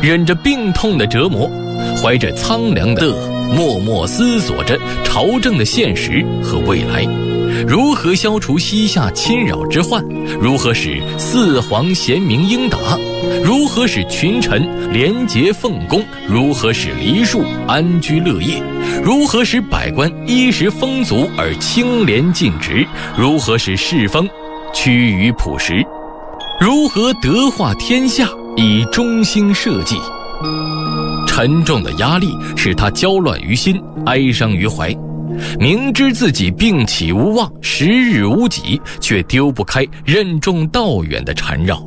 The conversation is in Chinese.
忍着病痛的折磨，怀着苍凉的默默思索着朝政的现实和未来，如何消除西夏侵扰之患，如何使四皇贤明应达，如何使群臣廉洁奉公，如何使黎庶安居乐业，如何使百官衣食丰足而清廉尽职，如何使世风趋于朴实，如何德化天下以中兴社稷。沉重的压力使他焦乱于心，哀伤于怀，明知自己病起无望，时日无几，却丢不开任重道远的缠绕。